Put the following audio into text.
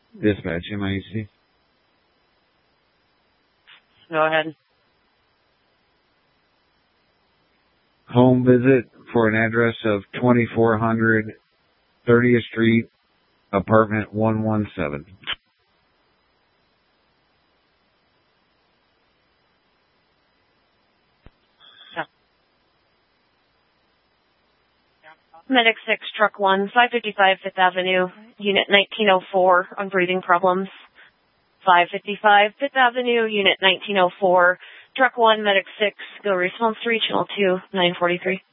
Dispatch, MIC. Go ahead. Home visit for an address of 2400 30th Street, apartment 117. Medic 6, Truck 1, 555 Fifth Avenue, Unit 1904, on breathing problems. 555 Fifth Avenue, Unit 1904, Truck 1, Medic 6, go response to Regional 2, 943.